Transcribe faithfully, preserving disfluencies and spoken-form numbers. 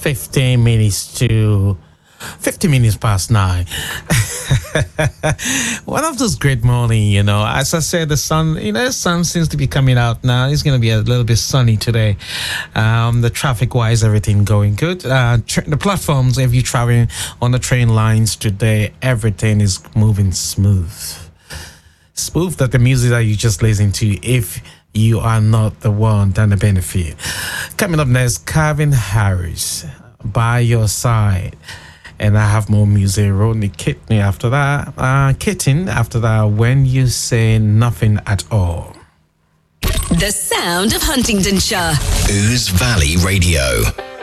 fifteen minutes to fifty minutes past nine. One of those great morning, you know. As I said, the sun, you know, the sun seems to be coming out now. It's going to be a little bit sunny today. Um, the traffic-wise, everything going good. Uh, tra- the platforms, if you're traveling on the train lines today, everything is moving smooth. Smooth that the music that you just listen to, if you are not the one that the benefit. Coming up next, Calvin Harris, By Your Side. And I have more music. Rodney Kidney after that. Uh, Kitten after that. When You Say Nothing at All. The sound of Huntingdonshire. Ooze Valley Radio.